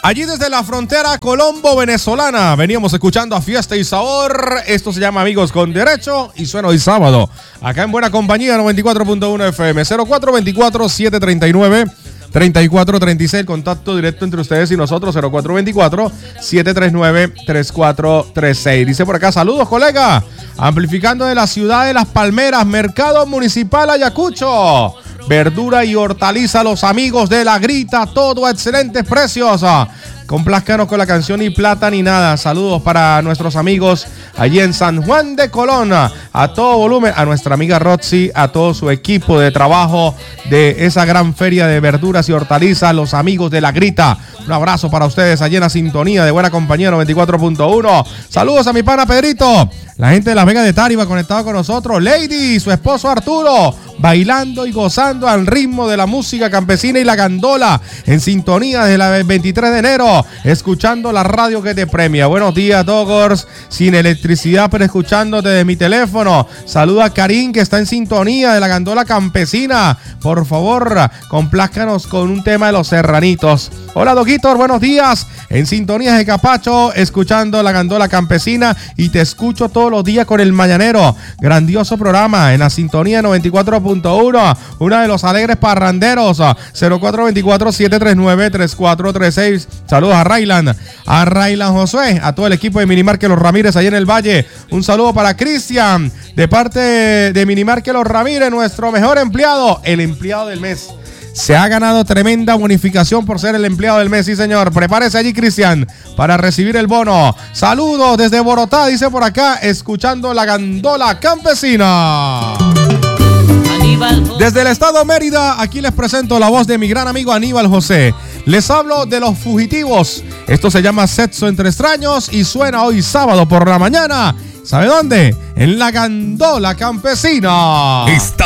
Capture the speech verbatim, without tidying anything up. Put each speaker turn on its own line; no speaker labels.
Allí desde la frontera colombo-venezolana veníamos escuchando a Fiesta y Sabor. Esto se llama Amigos con Derecho y suena hoy sábado. Acá en Buena Compañía, noventa y cuatro punto uno F M. cero cuatro dos cuatro, siete tres nueve, tres cuatro tres seis. El contacto directo entre ustedes y nosotros, cero cuatro dos cuatro, siete tres nueve, tres cuatro tres seis. Dice por acá, saludos colega. Amplificando de la ciudad de Las Palmeras, Mercado Municipal Ayacucho. Verdura y hortaliza, los amigos de La Grita, todo a excelentes precios. Complázcanos con la canción Ni Plata Ni Nada. Saludos para nuestros amigos allí en San Juan de Colón. A todo volumen, a nuestra amiga Roxy, a todo su equipo de trabajo de esa gran feria de verduras y hortalizas, los amigos de La Grita. Un abrazo para ustedes allí en la sintonía de Buena Compañía noventa y cuatro punto uno. Saludos a mi pana Pedrito. La gente de Las Vegas de Táriba conectado con nosotros. Lady, su esposo Arturo, bailando y gozando al ritmo de la música campesina y la gandola. En sintonía desde la veintitrés de enero, escuchando la radio que te premia. Buenos días, Doggers. Sin electricidad, pero escuchándote de mi teléfono. Saluda a Karim, que está en sintonía de la gandola campesina. Por favor, complázcanos con un tema de los serranitos. Hola, Doguitor, buenos días. En sintonía de Capacho, escuchando la gandola campesina y te escucho todos los días con el mañanero. Grandioso programa en la sintonía noventa y cuatro punto uno. Uno de los alegres parranderos. cero cuatro dos cuatro, siete tres nueve, tres cuatro tres seis. Saludos a Raylan, a Raylan Josué, a todo el equipo de Minimarket Los Ramírez ahí en el Valle. Un saludo para Cristian, de parte de Minimarket Los Ramírez, nuestro mejor empleado, el empleado del mes. Se ha ganado tremenda bonificación por ser el empleado del mes, sí señor. Prepárese allí, Cristian, para recibir el bono. Saludos desde Borotá, dice por acá, escuchando la gandola campesina. Desde el estado Mérida, aquí les presento la voz de mi gran amigo Aníbal José. Les hablo de Los Fugitivos. Esto se llama Sexo entre Extraños y suena hoy sábado por la mañana. ¿Sabe dónde? En la gandola campesina.
Está